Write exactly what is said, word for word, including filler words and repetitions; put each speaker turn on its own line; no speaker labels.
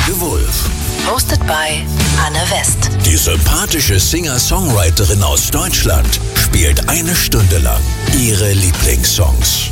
Radio Wolf.
Hosted by Anne West.
Die sympathische Singer-Songwriterin aus Deutschland spielt eine Stunde lang ihre Lieblingssongs.